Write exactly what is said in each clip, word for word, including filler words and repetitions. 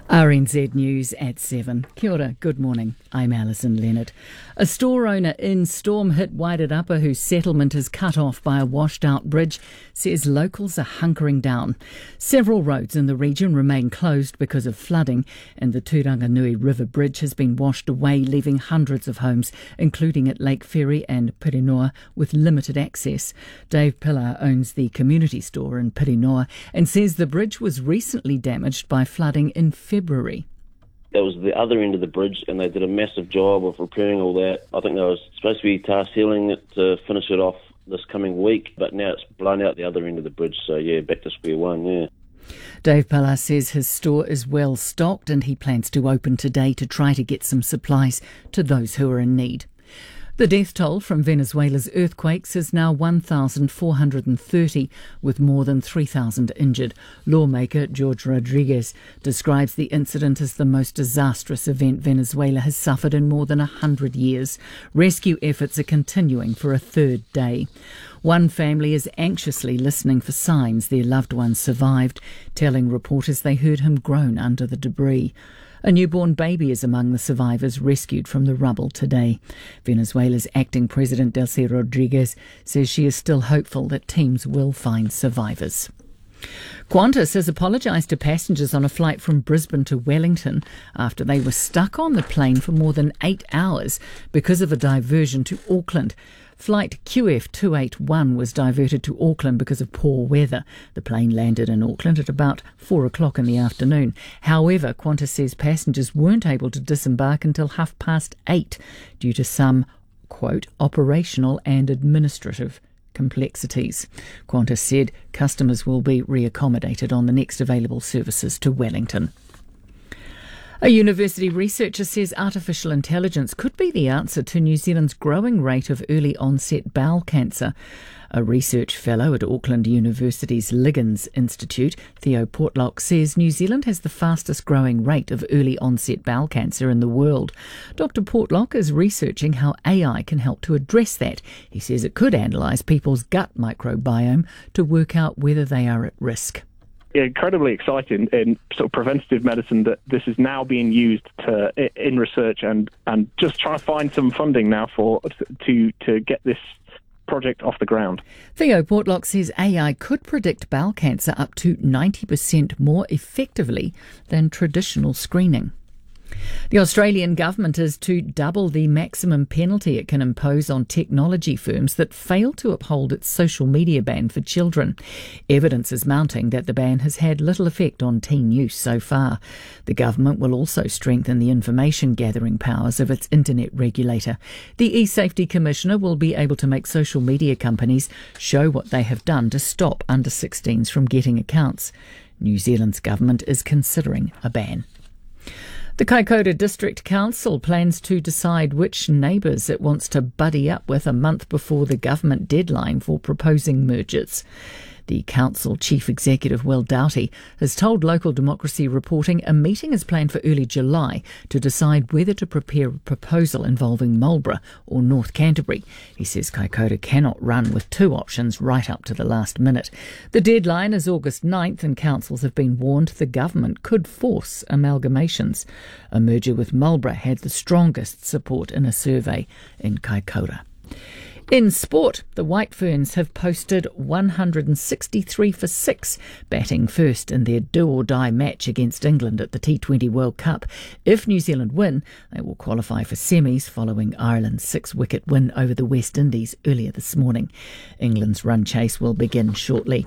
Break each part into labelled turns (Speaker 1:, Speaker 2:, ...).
Speaker 1: R N Z News at seven. Kia ora, good morning. I'm Alison Leonard. A store owner in storm-hit Wairarapa whose settlement is cut off by a washed-out bridge says locals are hunkering down. Several roads in the region remain closed because of flooding, and the Turanganui River Bridge has been washed away, leaving hundreds of homes, including at Lake Ferry and Pirinoa, with limited access. Dave Pillar owns the community store in Pirinoa and says the bridge was recently damaged by flooding in February. February.
Speaker 2: That was the other end of the bridge, and they did a massive job of repairing all that. I think they were supposed to be tar sealing it to finish it off this coming week, but now it's blown out the other end of the bridge, so yeah, back to square one, yeah.
Speaker 1: Dave Pillar says his store is well stocked and he plans to open today to try to get some supplies to those who are in need. The death toll from Venezuela's earthquakes is now one thousand four hundred thirty, with more than three thousand injured. Lawmaker George Rodriguez describes the incident as the most disastrous event Venezuela has suffered in more than a hundred years. Rescue efforts are continuing for a third day. One family is anxiously listening for signs their loved one survived, telling reporters they heard him groan under the debris. A newborn baby is among the survivors rescued from the rubble today. Venezuela's acting president, Delcy Rodriguez, says she is still hopeful that teams will find survivors. Qantas has apologised to passengers on a flight from Brisbane to Wellington after they were stuck on the plane for more than eight hours because of a diversion to Auckland. Flight Q F two eighty-one was diverted to Auckland because of poor weather. The plane landed in Auckland at about four o'clock in the afternoon. However, Qantas says passengers weren't able to disembark until half past eight due to some, quote, operational and administrative complexities. Qantas said customers will be reaccommodated on the next available services to Wellington. A university researcher says artificial intelligence could be the answer to New Zealand's growing rate of early onset bowel cancer. A research fellow at Auckland University's Liggins Institute, Theo Portlock, says New Zealand has the fastest growing rate of early onset bowel cancer in the world. Doctor Portlock is researching how A I can help to address that. He says it could analyse people's gut microbiome to work out whether they are at risk.
Speaker 3: Yeah, incredibly exciting in sort of preventative medicine that this is now being used to in research and, and just try to find some funding now for to to get this project off the ground.
Speaker 1: Theo Portlock says A I could predict bowel cancer up to ninety percent more effectively than traditional screening. The Australian government is to double the maximum penalty it can impose on technology firms that fail to uphold its social media ban for children. Evidence is mounting that the ban has had little effect on teen use so far. The government will also strengthen the information gathering powers of its internet regulator. The eSafety Commissioner will be able to make social media companies show what they have done to stop under sixteens from getting accounts. New Zealand's government is considering a ban. The Kaikoura District Council plans to decide which neighbours it wants to buddy up with a month before the government deadline for proposing mergers. The council chief executive, Will Doughty, has told Local Democracy Reporting a meeting is planned for early July to decide whether to prepare a proposal involving Marlborough or North Canterbury. He says Kaikoura cannot run with two options right up to the last minute. The deadline is August ninth and councils have been warned the government could force amalgamations. A merger with Marlborough had the strongest support in a survey in Kaikoura. In sport, the White Ferns have posted one hundred sixty-three for six, batting first in their do-or-die match against England at the T twenty World Cup. If New Zealand win, they will qualify for semis following Ireland's six-wicket win over the West Indies earlier this morning. England's run chase will begin shortly.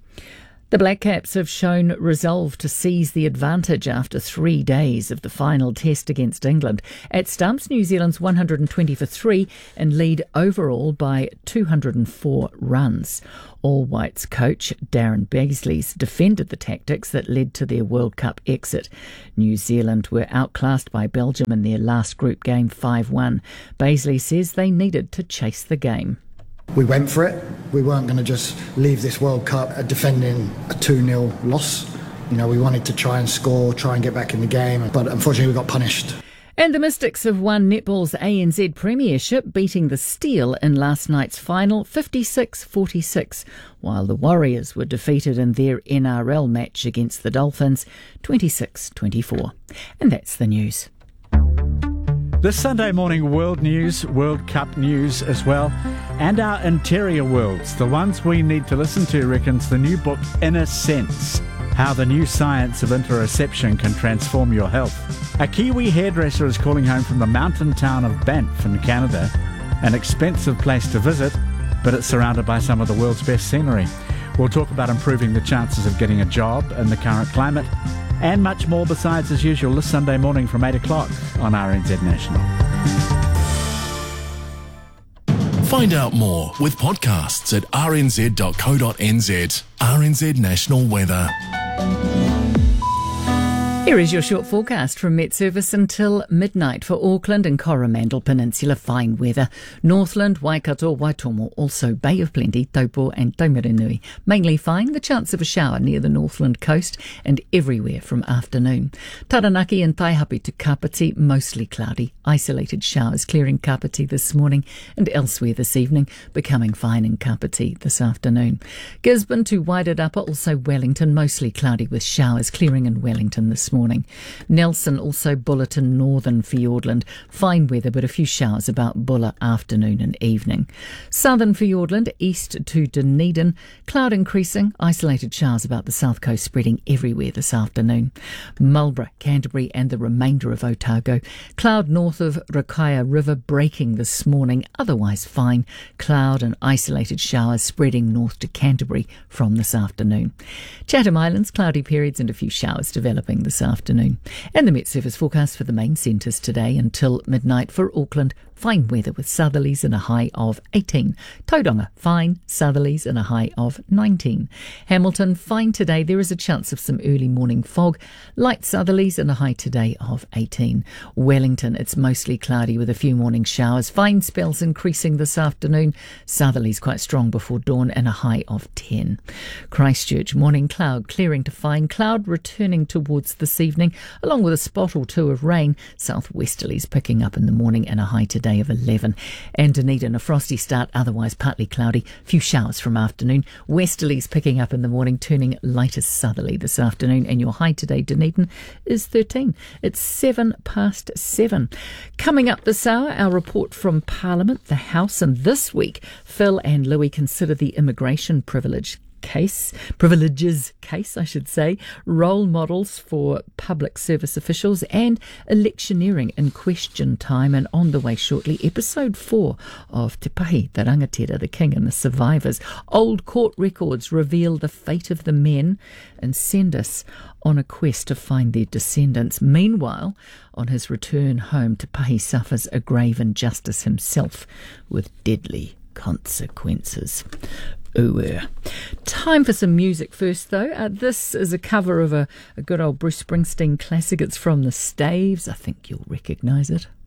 Speaker 1: The Black Caps have shown resolve to seize the advantage after three days of the final test against England. At stumps, New Zealand's one hundred twenty for three and lead overall by two hundred four runs. All Whites coach Darren Beasley's defended the tactics that led to their World Cup exit. New Zealand were outclassed by Belgium in their last group game five one. Beasley says they needed to chase the game.
Speaker 4: We went for it. We weren't going to just leave this World Cup defending a two nil loss. You know, we wanted to try and score, try and get back in the game, but unfortunately we got punished.
Speaker 1: And the Mystics have won netball's A N Z Premiership, beating the Steel in last night's final fifty-six forty-six, while the Warriors were defeated in their N R L match against the Dolphins twenty-six twenty-four. And that's the news.
Speaker 5: This Sunday morning, world news, World Cup news as well, and our interior worlds, the ones we need to listen to, reckons the new book Inner Sense, how the new science of interoception can transform your health. A Kiwi hairdresser is calling home from the mountain town of Banff in Canada, an expensive place to visit, but it's surrounded by some of the world's best scenery. We'll talk about improving the chances of getting a job in the current climate, and much more besides as usual this Sunday morning from eight o'clock on R N Z National.
Speaker 6: Find out more with podcasts at r n z dot co dot n z. R N Z National Weather.
Speaker 1: Here is your short forecast from Met Service until midnight for Auckland and Coromandel Peninsula. Fine weather. Northland, Waikato, Waitomo, also Bay of Plenty, Taupo and Taumaranui. Mainly fine, the chance of a shower near the Northland coast and everywhere from afternoon. Taranaki and Taihape to Kapiti, mostly cloudy. Isolated showers clearing Kapiti this morning and elsewhere this evening, becoming fine in Kapiti this afternoon. Gisborne to Wairarapa, also Wellington, mostly cloudy with showers clearing in Wellington this morning. Morning. Nelson, also Bulletin, Northern Fiordland. Fine weather, but a few showers about Bulla afternoon and evening. Southern Fiordland, east to Dunedin. Cloud increasing, isolated showers about the south coast spreading everywhere this afternoon. Marlborough, Canterbury and the remainder of Otago. Cloud north of Rakaia River breaking this morning, otherwise fine. Cloud and isolated showers spreading north to Canterbury from this afternoon. Chatham Islands, cloudy periods and a few showers developing this afternoon. And the Met Service forecast for the main centres today until midnight for Auckland. Fine weather with southerlies and a high of eighteen. Tauranga, fine, southerlies and a high of nineteen. Hamilton, fine today. There is a chance of some early morning fog. Light southerlies and a high today of eighteen. Wellington, it's mostly cloudy with a few morning showers. Fine spells increasing this afternoon. Southerlies quite strong before dawn and a high of ten. Christchurch, morning cloud clearing to fine. Cloud returning towards this evening, along with a spot or two of rain. Southwesterlies picking up in the morning and a high today of eleven. And Dunedin, a frosty start, otherwise partly cloudy. Few showers from afternoon. Westerlies picking up in the morning, turning lightest southerly this afternoon. And your high today, Dunedin, is thirteen. It's seven past seven. Coming up this hour, our report from Parliament, the House, and this week, Phil and Louis consider the immigration privilege case, privileges case, I should say, role models for public service officials and electioneering in question time. And on the way shortly, episode four of Te Pahi, the Rangatira, the King and the Survivors. Old court records reveal the fate of the men and send us on a quest to find their descendants. Meanwhile, on his return home, Te Pahi suffers a grave injustice himself with deadly consequences. Ooh. Time for some music first, though. Uh, this is a cover of a, a good old Bruce Springsteen classic. It's from the Staves. I think you'll recognise it.